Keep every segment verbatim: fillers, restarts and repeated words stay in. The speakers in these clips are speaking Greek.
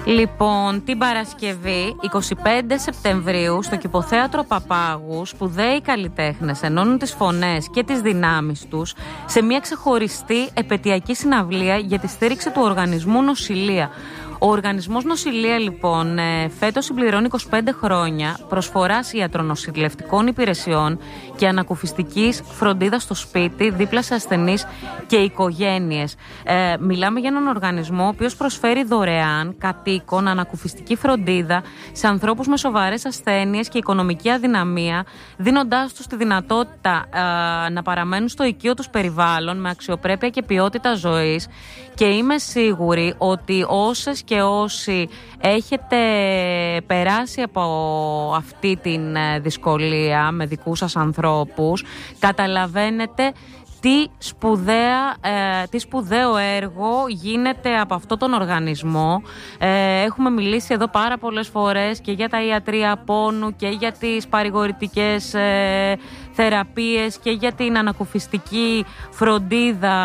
Λοιπόν, την Παρασκευή, εικοστή πέμπτη Σεπτεμβρίου, στο Κηποθέατρο Παπάγου, σπουδαίοι καλλιτέχνες ενώνουν τις φωνές και τις δυνάμεις τους σε μια ξεχωριστή επετειακή συναυλία για τη στήριξη του οργανισμού Νοσηλεία. Ο οργανισμός Νοσηλεία, λοιπόν, φέτος συμπληρώνει είκοσι πέντε χρόνια προσφοράς ιατρονοσηλευτικών υπηρεσιών και ανακουφιστικής φροντίδας στο σπίτι, δίπλα σε ασθενείς και οικογένειες. Ε, μιλάμε για έναν οργανισμό ο οποίος προσφέρει δωρεάν κατοίκον ανακουφιστική φροντίδα σε ανθρώπους με σοβαρές ασθένειες και οικονομική αδυναμία, δίνοντάς τους τη δυνατότητα ε, να παραμένουν στο οικείο τους περιβάλλον με αξιοπρέπεια και ποιότητα ζωής. Και είμαι σίγουρη ότι όσες και όσοι έχετε περάσει από αυτή την δυσκολία με δικούς σας ανθρώπους, καταλαβαίνετε τι, σπουδαία, ε, τι σπουδαίο έργο γίνεται από αυτόν τον οργανισμό. Ε, έχουμε μιλήσει εδώ πάρα πολλές φορές και για τα ιατρεία πόνου και για τις παρηγορητικές ε, θεραπείες και για την ανακουφιστική φροντίδα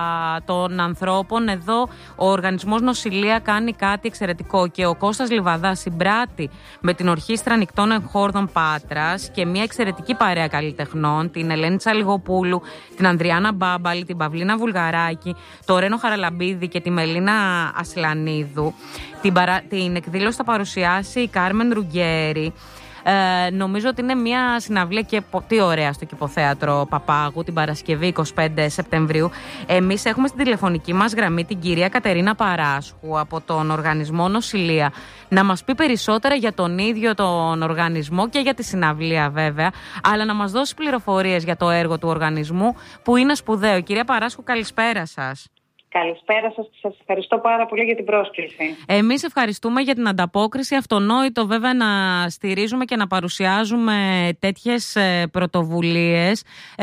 των ανθρώπων. Εδώ ο οργανισμός Νοσηλεία κάνει κάτι εξαιρετικό και ο Κώστας Λιβαδάς συμπράττει με την Ορχήστρα Νικτών Εγχόρδων Πάτρας και μια εξαιρετική παρέα καλλιτεχνών, την Ελένη Τσαλιγοπούλου, την Ανδριάννα Μπάμπαλη, την Παυλίνα Βουλγαράκη, το Ρένο Χαραλαμπίδη και τη Μελίνα Ασλανίδου. Την, παρα... την εκδήλωση θα παρουσιάσει η Κάρμεν Ρουγκέρι. Ε, νομίζω ότι είναι μια συναυλία και τι ωραία στο Κηποθέατρο Παπάγου την Παρασκευή εικοστή πέμπτη Σεπτεμβρίου. Εμείς έχουμε στην τηλεφωνική μας γραμμή την κυρία Κατερίνα Παράσχου από τον οργανισμό Νοσηλεία να μας πει περισσότερα για τον ίδιο τον οργανισμό και για τη συναυλία βέβαια, αλλά να μας δώσει πληροφορίες για το έργο του οργανισμού που είναι σπουδαίο. Κυρία Παράσχου, καλησπέρα σας. Καλησπέρα σας, σας ευχαριστώ πάρα πολύ για την πρόσκληση. Εμείς ευχαριστούμε για την ανταπόκριση. Αυτονόητο βέβαια να στηρίζουμε και να παρουσιάζουμε τέτοιες πρωτοβουλίες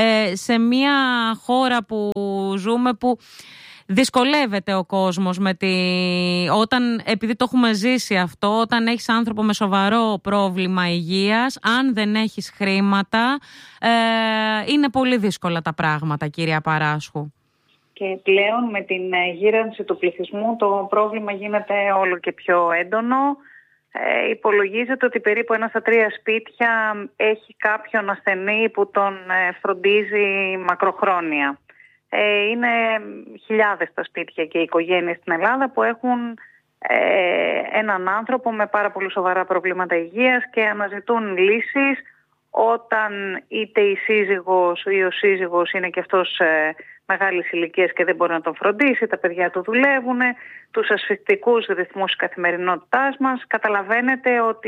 σε μια χώρα που ζούμε που δυσκολεύεται ο κόσμος με τη... όταν, επειδή το έχουμε ζήσει αυτό, όταν έχεις άνθρωπο με σοβαρό πρόβλημα υγείας, αν δεν έχεις χρήματα, ε, είναι πολύ δύσκολα τα πράγματα, κυρία Παράσχου. Και πλέον με την γύρανση του πληθυσμού το πρόβλημα γίνεται όλο και πιο έντονο. Ε, υπολογίζεται ότι περίπου ένα στα τρία σπίτια έχει κάποιον ασθενή που τον φροντίζει μακροχρόνια. Ε, είναι χιλιάδες τα σπίτια και οι οικογένειες στην Ελλάδα που έχουν ε, έναν άνθρωπο με πάρα πολύ σοβαρά προβλήματα υγείας και αναζητούν λύσεις όταν είτε η σύζυγος ή ο σύζυγος είναι και αυτός ε, μεγάλης ηλικίας και δεν μπορεί να τον φροντίσει, τα παιδιά του δουλεύουν, τους ασφυκτικούς ρυθμούς της καθημερινότητάς μας. Καταλαβαίνετε ότι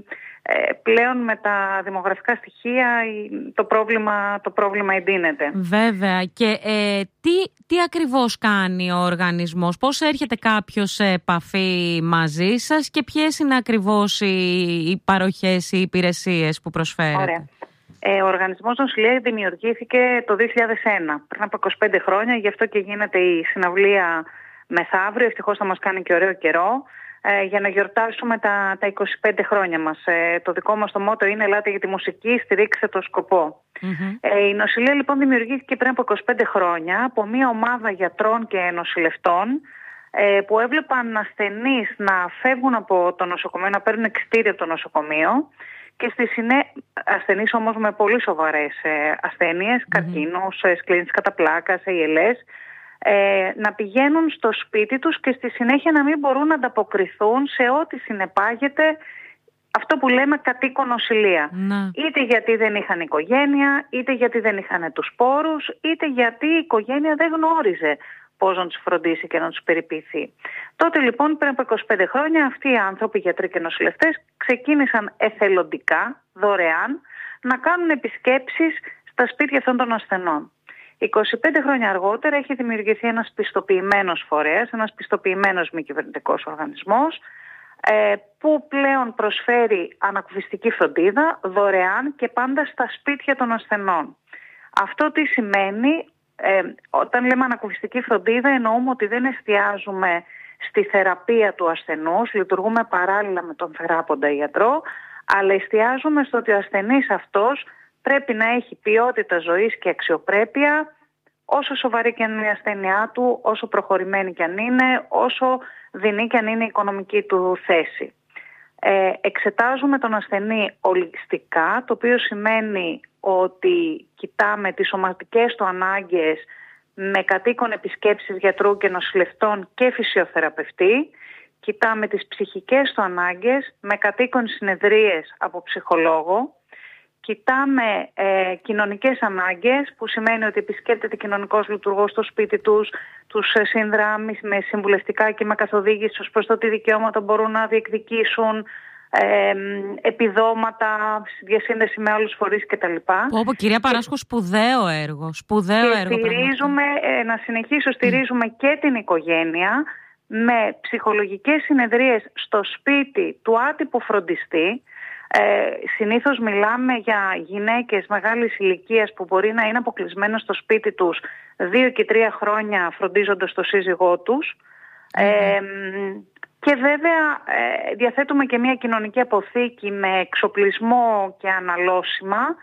ε, πλέον με τα δημογραφικά στοιχεία το πρόβλημα, το πρόβλημα εντείνεται. Βέβαια. Και ε, τι, τι ακριβώς κάνει ο οργανισμός, πώς έρχεται κάποιος σε επαφή μαζί σας και ποιες είναι ακριβώς οι, οι παροχές, οι υπηρεσίες που προσφέρετε? Ωραία. Ο Οργανισμός Νοσηλεία δημιουργήθηκε το δύο χιλιάδες ένα, πριν από είκοσι πέντε χρόνια, γι' αυτό και γίνεται η συναυλία μεθαύριο. Ευτυχώς θα μας κάνει και ωραίο καιρό, ε, για να γιορτάσουμε τα, τα είκοσι πέντε χρόνια μας. Ε, το δικό μας το μότο είναι «Ελάτε για τη μουσική, στηρίξτε το σκοπό». Mm-hmm. Ε, η Νοσηλεία λοιπόν δημιουργήθηκε πριν από είκοσι πέντε χρόνια από μια ομάδα γιατρών και νοσηλευτών ε, που έβλεπαν ασθενείς να φεύγουν από το νοσοκομείο, να παίρνουν εξιτήριο από το νοσοκομείο, και στη συνέχεια ασθενείς όμως με πολύ σοβαρές ε, ασθένειες, mm-hmm. καρκίνους, ε, σκλήνης κατά πλάκα, έι ελ ες, ε, να πηγαίνουν στο σπίτι τους και στη συνέχεια να μην μπορούν να ανταποκριθούν σε ό,τι συνεπάγεται αυτό που λέμε κατοίκον νοσηλεία. Mm-hmm. Είτε γιατί δεν είχαν οικογένεια, είτε γιατί δεν είχαν τους πόρους, είτε γιατί η οικογένεια δεν γνώριζε πώς να τους φροντίσει και να τους περιποιηθεί. Τότε λοιπόν πριν από είκοσι πέντε χρόνια αυτοί οι άνθρωποι, γιατροί και νοσηλευτές, ξεκίνησαν εθελοντικά, δωρεάν, να κάνουν επισκέψεις στα σπίτια αυτών των ασθενών. είκοσι πέντε χρόνια αργότερα έχει δημιουργηθεί ένας πιστοποιημένος φορέας, ένας πιστοποιημένος μη κυβερνητικός οργανισμός, που πλέον προσφέρει ανακουφιστική φροντίδα δωρεάν και πάντα στα σπίτια των ασθενών. Αυτό τι σημαίνει? Ε, όταν λέμε ανακουφιστική φροντίδα εννοούμε ότι δεν εστιάζουμε στη θεραπεία του ασθενούς, λειτουργούμε παράλληλα με τον θεράποντα ιατρό, αλλά εστιάζουμε στο ότι ο ασθενής αυτός πρέπει να έχει ποιότητα ζωής και αξιοπρέπεια, όσο σοβαρή και αν είναι η ασθένειά του, όσο προχωρημένη και αν είναι, όσο δεινή και αν είναι η οικονομική του θέση. Ε, εξετάζουμε τον ασθενή ολιστικά, το οποίο σημαίνει ότι κοιτάμε τις σωματικές του ανάγκες με κατοίκον επισκέψεις γιατρού και νοσηλευτών και φυσιοθεραπευτή. Κοιτάμε τις ψυχικές του ανάγκες με κατοίκον συνεδρίες από ψυχολόγο. Κοιτάμε ε, κοινωνικές ανάγκες, που σημαίνει ότι επισκέπτεται κοινωνικός λειτουργός στο σπίτι τους, τους ε, συνδράμει με συμβουλευτικά και με καθοδήγηση ως προς το τι δικαιώματα μπορούν να διεκδικήσουν, ε, επιδόματα, διασύνδεση με άλλους φορείς κτλ. Όπω κυρία Παράσχου, σπουδαίο έργο. Σπουδαίο και έργο στηρίζουμε, ε, να συνεχίσω, στηρίζουμε mm. και την οικογένεια με ψυχολογικές συνεδρίες στο σπίτι του άτυπου φροντιστή. Ε, συνήθως μιλάμε για γυναίκες μεγάλης ηλικίας που μπορεί να είναι αποκλεισμένες στο σπίτι τους δύο και τρία χρόνια φροντίζοντας το σύζυγό τους. Mm. Ε, και βέβαια ε, διαθέτουμε και μια κοινωνική αποθήκη με εξοπλισμό και αναλώσιμα,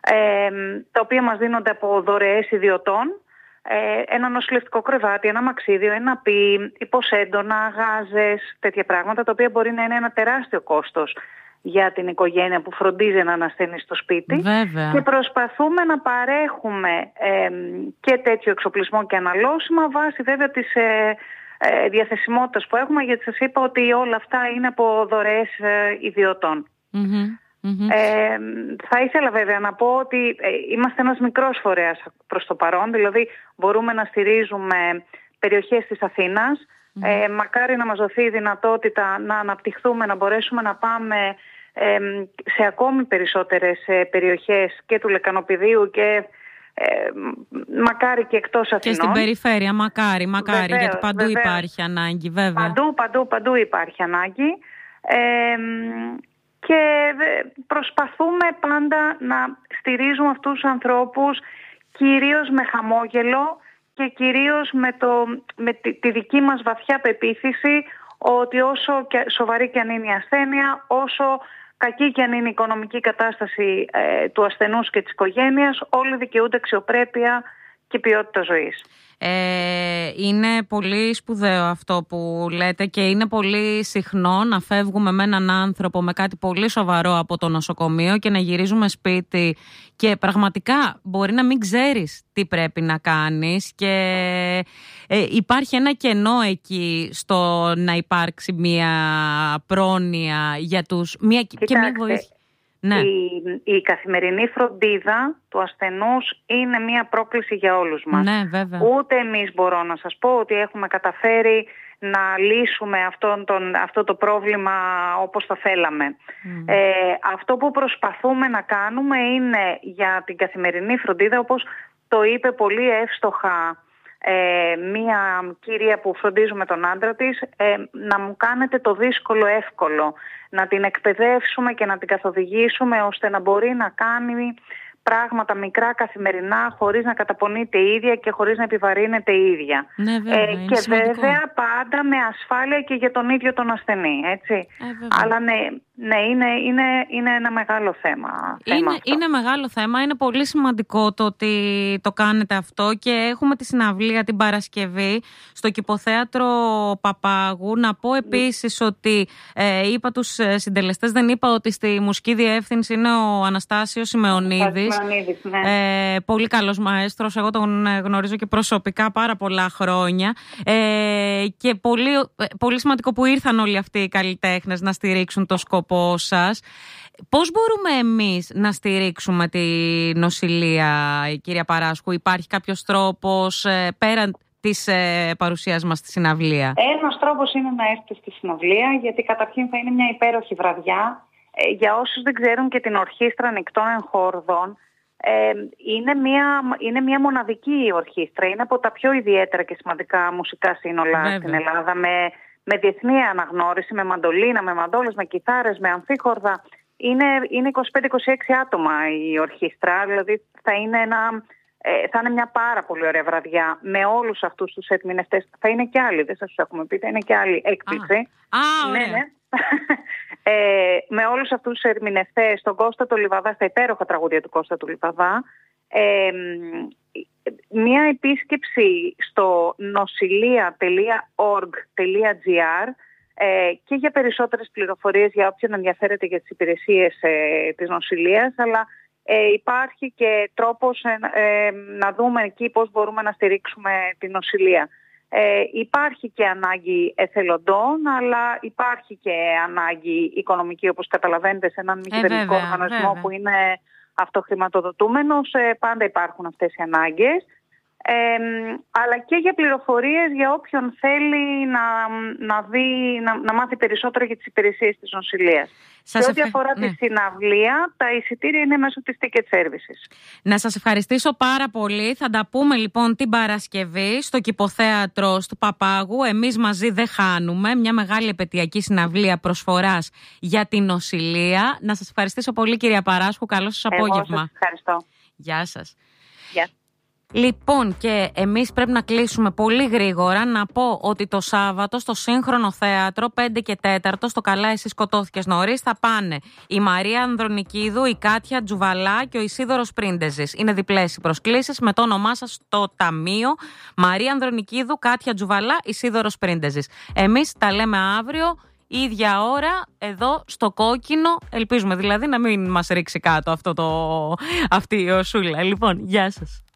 ε, τα οποία μας δίνονται από δωρεές ιδιωτών. Ε, ένα νοσηλευτικό κρεβάτι, ένα μαξίδιο, ένα πι, υποσέντονα, γάζες, τέτοια πράγματα, τα οποία μπορεί να είναι ένα τεράστιο κόστος για την οικογένεια που φροντίζει έναν ασθενή στο σπίτι. Βέβαια. Και προσπαθούμε να παρέχουμε ε, και τέτοιο εξοπλισμό και αναλώσιμα βάσει βέβαια της ε, ε, διαθεσιμότητας που έχουμε, γιατί σας είπα ότι όλα αυτά είναι από δωρεές ε, ιδιωτών. Mm-hmm. Mm-hmm. Ε, θα ήθελα βέβαια να πω ότι ε, είμαστε ένας μικρός φορέας προς το παρόν, δηλαδή μπορούμε να στηρίζουμε περιοχές της Αθήνας. Mm-hmm. Ε, μακάρι να μας δοθεί η δυνατότητα να αναπτυχθούμε, να μπορέσουμε να πάμε ε, σε ακόμη περισσότερες ε, περιοχές και του Λεκανοπηδίου και ε, μακάρι και εκτός Αθηνών. Και στην περιφέρεια, μακάρι, μακάρι, βεβαίως, γιατί παντού βεβαίως. υπάρχει ανάγκη, βέβαια. Παντού, παντού, παντού υπάρχει ανάγκη. Ε, και προσπαθούμε πάντα να στηρίζουμε αυτούς τους ανθρώπους κυρίως με χαμόγελο και κυρίως με, το, με τη, τη δική μας βαθιά πεποίθηση ότι όσο και, σοβαρή και αν είναι η ασθένεια, όσο κακή και αν είναι η οικονομική κατάσταση ε, του ασθενούς και της οικογένειας, όλοι δικαιούνται αξιοπρέπεια και ποιότητα ζωής. Ε, είναι πολύ σπουδαίο αυτό που λέτε και είναι πολύ συχνό να φεύγουμε με έναν άνθρωπο με κάτι πολύ σοβαρό από το νοσοκομείο και να γυρίζουμε σπίτι και πραγματικά μπορεί να μην ξέρεις τι πρέπει να κάνεις και ε, υπάρχει ένα κενό εκεί στο να υπάρξει μια πρόνοια για τους, μια, και μια βοήθεια. Ναι. Η, η καθημερινή φροντίδα του ασθενούς είναι μια πρόκληση για όλους μας. Ναι, βέβαια. Ούτε εμείς μπορώ να σας πω ότι έχουμε καταφέρει να λύσουμε αυτόν τον, αυτό το πρόβλημα όπως το θέλαμε. Mm. Ε, αυτό που προσπαθούμε να κάνουμε είναι για την καθημερινή φροντίδα, όπως το είπε πολύ εύστοχα Ε, μία κυρία που φροντίζουμε τον άντρα της, ε, να μου κάνετε το δύσκολο εύκολο, να την εκπαιδεύσουμε και να την καθοδηγήσουμε ώστε να μπορεί να κάνει πράγματα μικρά καθημερινά χωρίς να καταπονείται η ίδια και χωρίς να επιβαρύνεται η ίδια. Ναι, βέβαια, ε, και σημαντικό. βέβαια πάντα με ασφάλεια και για τον ίδιο τον ασθενή, έτσι. Ε, Αλλά ναι, ναι είναι, είναι, είναι ένα μεγάλο θέμα. Είναι, θέμα αυτό. είναι μεγάλο θέμα, είναι πολύ σημαντικό το ότι το κάνετε αυτό και έχουμε τη συναυλία την Παρασκευή στο Κηποθέατρο Παπάγου. Να πω επίσης ότι ε, είπα τους συντελεστές, δεν είπα ότι στη μουσική διεύθυνση είναι ο Αναστάσιος Σιμεωνίδης. Ναι. Ε, πολύ καλός μαέστρος, εγώ τον γνωρίζω και προσωπικά πάρα πολλά χρόνια ε, και πολύ, πολύ σημαντικό που ήρθαν όλοι αυτοί οι καλλιτέχνες να στηρίξουν το σκοπό σας. Πώς μπορούμε εμείς να στηρίξουμε τη νοσηλεία, κυρία Παράσχου? Υπάρχει κάποιος τρόπος ε, πέραν της ε, παρουσίας μας στη συναυλία? Ένας τρόπος είναι να έρθετε στη συναυλία, γιατί καταρχήν θα είναι μια υπέροχη βραδιά. Ε, για όσους δεν ξέρουν και την Ορχήστρα Νικτών Εγχόρδων, ε, είναι, μια, είναι μια μοναδική ορχήστρα. Είναι από τα πιο ιδιαίτερα και σημαντικά μουσικά σύνολα Βέβαια. στην Ελλάδα, με, με διεθνή αναγνώριση, με μαντολίνα, με μαντόλες, με κιθάρες, με αμφίχορδα. Είναι, είναι είκοσι πέντε είκοσι έξι άτομα η ορχήστρα, δηλαδή θα είναι, ένα, ε, θα είναι μια πάρα πολύ ωραία βραδιά με όλους αυτούς τους ερμηνευτές. Θα είναι και άλλοι, δεν σας τους έχουμε πει, θα είναι και άλλοι έκπληξη. Α, Α ωραία. Ναι, ναι. ε, με όλους αυτούς τους ερμηνευτές, τον Κώστα του Λιβαδά, στα υπέροχα τραγούδια του Κώστα του Λιβαδά. Ε, μία επίσκεψη στο νοσηλεία τελεία org τελεία gr ε, και για περισσότερες πληροφορίες για όποιον ενδιαφέρεται για τις υπηρεσίες ε, της νοσηλείας, αλλά ε, υπάρχει και τρόπος ε, ε, να δούμε εκεί πώς μπορούμε να στηρίξουμε την νοσηλεία. Ε, υπάρχει και ανάγκη εθελοντών, αλλά υπάρχει και ανάγκη οικονομική, όπως καταλαβαίνετε, σε έναν μη κυβερνητικό ε, οργανισμό βέβαια. Που είναι αυτοχρηματοδοτούμενος. Ε, πάντα υπάρχουν αυτές οι ανάγκες. Ε, αλλά και για πληροφορίες για όποιον θέλει να, να, δει, να, να μάθει περισσότερο για τις υπηρεσίες της νοσηλείας. Σε ό,τι αφορά ναι. τη συναυλία, τα εισιτήρια είναι μέσω της Ticket Services. Να σας ευχαριστήσω πάρα πολύ. Θα τα πούμε λοιπόν την Παρασκευή στο Κηποθέατρο του Παπάγου. Εμείς μαζί δεν χάνουμε. Μια μεγάλη επετειακή συναυλία προσφοράς για την νοσηλεία. Να σας ευχαριστήσω πολύ, κυρία Παράσχου. Καλό σας απόγευμα. Εγώ σας ευχαριστώ. Γεια σας. Γεια. Λοιπόν, και εμείς πρέπει να κλείσουμε πολύ γρήγορα. Να πω ότι το Σάββατο στο Σύγχρονο Θέατρο πέντε και τέταρτο, στο Καλά Εσύ Σκοτώθηκες Νωρίς, θα πάνε η Μαρία Ανδρονικίδου, η Κάτια Τζουβαλά και ο Ισίδωρος Πρίντεζης. Είναι διπλές οι προσκλήσεις με το όνομά σας στο ταμείο. Μαρία Ανδρονικίδου, Κάτια Τζουβαλά, Ισίδωρος Πρίντεζης. Εμείς τα λέμε αύριο, ίδια ώρα, εδώ στο Κόκκινο. Ελπίζουμε δηλαδή να μην μας ρίξει κάτω αυτό το... αυτή η οσούλα. Λοιπόν, γεια σας.